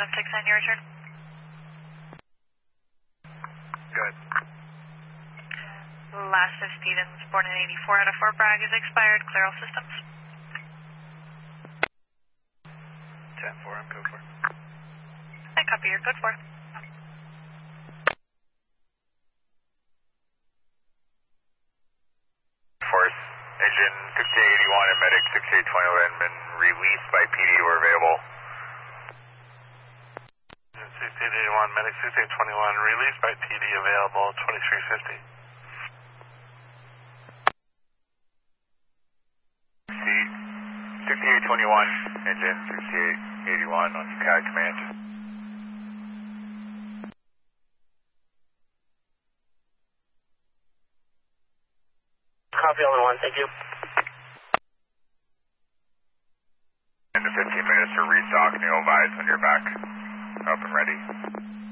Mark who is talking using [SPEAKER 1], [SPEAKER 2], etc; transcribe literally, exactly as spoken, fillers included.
[SPEAKER 1] seven six nine, your return.
[SPEAKER 2] Good.
[SPEAKER 1] Last of Stevens, born in eighty-four out of Fort Bragg, is expired. Clear all systems.
[SPEAKER 2] ten four, I'm code for.
[SPEAKER 1] I copy your code for.
[SPEAKER 2] Force, engine sixty-eight eighty-one and medic sixty-eight twenty-one have been released by P D or available.
[SPEAKER 3] Engine sixty-eight eighty-one, medic sixty-eight twenty-one, released by P D available, twenty-three fifty.
[SPEAKER 2] sixty-eight twenty-one, engine sixty-eight eighty-one on C A D command.
[SPEAKER 4] Copy on one, thank you.
[SPEAKER 2] In the fifteen minutes to restock, Neil advise when you're back up and ready.